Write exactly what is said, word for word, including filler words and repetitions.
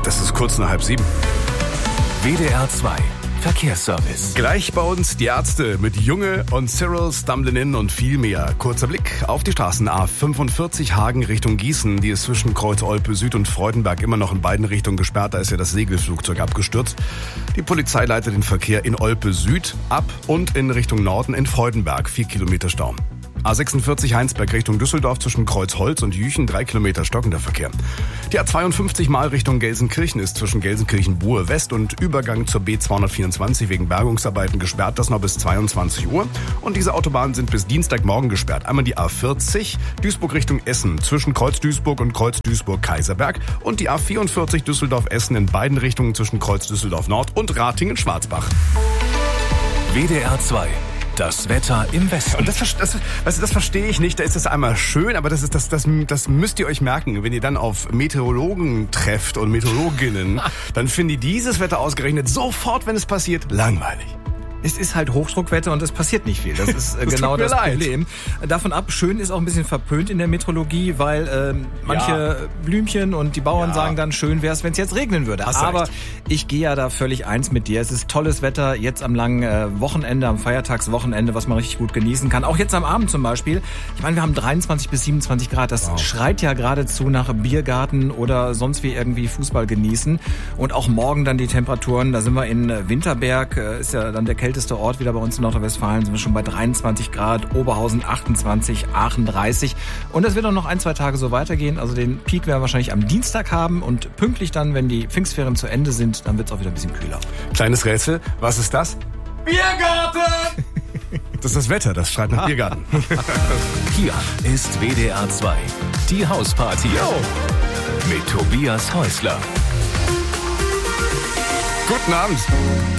Das ist kurz nach halb sieben. W D R zwei Verkehrsservice. Gleich bei uns die Ärzte mit Junge und Cyril Stamlinin und viel mehr. Kurzer Blick auf die Straßen. A fünfundvierzig Hagen Richtung Gießen. Die ist zwischen Kreuz Olpe Süd und Freudenberg immer noch in beiden Richtungen gesperrt. Da ist ja das Segelflugzeug abgestürzt. Die Polizei leitet den Verkehr in Olpe Süd ab und in Richtung Norden in Freudenberg. Vier Kilometer Stau. A sechsundvierzig Heinsberg Richtung Düsseldorf zwischen Kreuzholz und Jüchen, drei Kilometer stockender Verkehr. Die A zweiundfünfzig Mal Richtung Gelsenkirchen ist zwischen Gelsenkirchen-Buhe West und Übergang zur B zweihundertvierundzwanzig wegen Bergungsarbeiten gesperrt, das noch bis zweiundzwanzig Uhr. Und diese Autobahnen sind bis Dienstagmorgen gesperrt. Einmal die A vierzig Duisburg Richtung Essen zwischen Kreuz Duisburg und Kreuz Duisburg-Kaiserberg und die A vierundvierzig Düsseldorf-Essen in beiden Richtungen zwischen Kreuz Düsseldorf Nord und Ratingen-Schwarzbach. W D R zwei. Das Wetter im Westen. Und das, das, weißt du, das verstehe ich nicht. Da ist das einmal schön, aber das, ist, das, das, das müsst ihr euch merken. Wenn ihr dann auf Meteorologen trefft und Meteorologinnen, dann finden die dieses Wetter ausgerechnet sofort, wenn es passiert, langweilig. Es ist halt Hochdruckwetter und es passiert nicht viel. Das ist äh, das genau das leid. Problem. Davon ab, schön ist auch ein bisschen verpönt in der Meteorologie, weil äh, manche Ja. Blümchen und die Bauern Ja. sagen dann, schön wäre es, wenn es jetzt regnen würde. Hast du Aber recht. ich gehe ja da völlig eins mit dir. Es ist tolles Wetter jetzt am langen äh, Wochenende, am Feiertagswochenende, was man richtig gut genießen kann. Auch jetzt am Abend zum Beispiel. Ich meine, wir haben dreiundzwanzig bis siebenundzwanzig Grad. Das Wow. schreit ja geradezu nach Biergarten oder sonst wie irgendwie Fußball genießen. Und auch morgen dann die Temperaturen. Da sind wir in Winterberg, äh, ist ja dann der kälteste Ort wieder bei uns in Nordrhein-Westfalen, sind wir schon bei dreiundzwanzig Grad, Oberhausen achtundzwanzig, Aachen dreißig. Und es wird auch noch ein, zwei Tage so weitergehen. Also den Peak werden wir wahrscheinlich am Dienstag haben und pünktlich dann, wenn die Pfingstferien zu Ende sind, dann wird es auch wieder ein bisschen kühler. Kleines Rätsel, was ist das? Biergarten! Das ist das Wetter, das schreit nach Biergarten. Hier ist W D R zwei. Die Hausparty. Mit Tobias Häusler. Guten Abend.